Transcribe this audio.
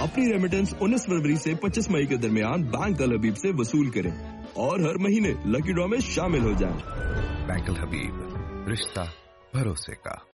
अपनी रेमिटेंस 19 फरवरी से 25 मई के दरमियान बैंक अल हबीब से वसूल करें और हर महीने लकी ड्रॉ में शामिल हो जाएं। बैंक अल हबीब, रिश्ता भरोसे का।